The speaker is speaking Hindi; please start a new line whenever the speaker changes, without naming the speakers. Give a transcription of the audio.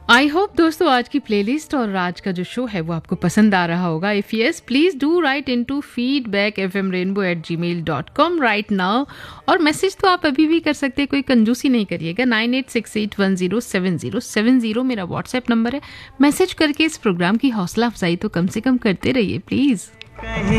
आई होप दोस्तों आज की प्लेलिस्ट और आज का जो शो है वो आपको पसंद आ रहा होगा. If yes please do right into feedback@fmrainbow@gmail.com right now. और मैसेज तो आप अभी भी कर सकते हैं, कोई कंजूसी नहीं करिएगा. 9868107070 मेरा व्हाट्सएप नंबर है. मैसेज करके इस प्रोग्राम की हौसला अफजाई तो कम से कम करते रहिए प्लीज.